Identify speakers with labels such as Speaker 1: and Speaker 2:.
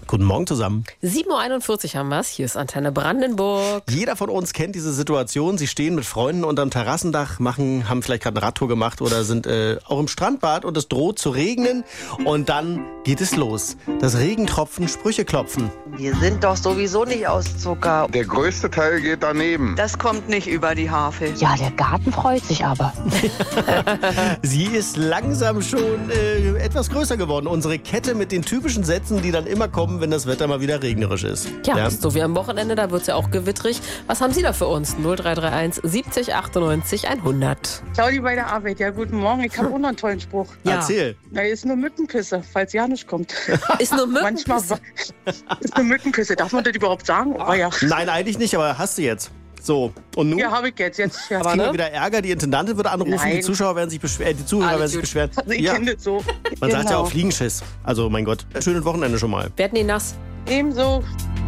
Speaker 1: Guten Morgen zusammen.
Speaker 2: 7.41 Uhr haben wir es. Hier ist Antenne Brandenburg.
Speaker 1: Jeder von uns kennt diese Situation. Sie stehen mit Freunden unterm Terrassendach, haben vielleicht gerade eine Radtour gemacht oder sind auch im Strandbad und es droht zu regnen. Und dann geht es los. Das Regentropfen, Sprüche klopfen.
Speaker 3: Wir sind doch sowieso nicht aus Zucker.
Speaker 4: Der größte Teil geht daneben.
Speaker 3: Das kommt nicht über die Harfe.
Speaker 5: Ja, der Garten freut sich aber.
Speaker 1: Sie ist langsam schon etwas größer geworden. Unsere Kette mit den typischen Sätzen, die dann immer kommen, wenn das Wetter mal wieder regnerisch ist.
Speaker 2: Ja, ist so wie am Wochenende, da wird es ja auch gewittrig. Was haben Sie da für uns? 0331 70 98 100.
Speaker 6: Claudi bei der Arbeit, ja, guten Morgen. Ich habe auch noch einen tollen Spruch.
Speaker 2: Ja.
Speaker 1: Erzähl.
Speaker 6: Na, ist nur Mückenpisse, falls Janusz kommt.
Speaker 2: Ist nur
Speaker 6: Manchmal
Speaker 2: Mückenpisse.
Speaker 6: ist nur Mückenpisse. Darf man das überhaupt sagen? Oh, ja.
Speaker 1: Nein, eigentlich nicht, aber hast du jetzt. So, und nun?
Speaker 6: Ja, habe ich jetzt. Ja.
Speaker 1: Kriegen wir wieder Ärger, die Intendantin wird anrufen,
Speaker 6: Nein.
Speaker 1: die Zuschauer werden sich beschweren, die Zuhörer werden sich beschweren.
Speaker 6: Also ich
Speaker 1: Ja.
Speaker 6: kenne das so.
Speaker 1: Man sagt ja
Speaker 6: Genau.
Speaker 1: auch Fliegenschiss. Also mein Gott, schönes Wochenende schon mal.
Speaker 2: Werden die nass?
Speaker 6: Ebenso.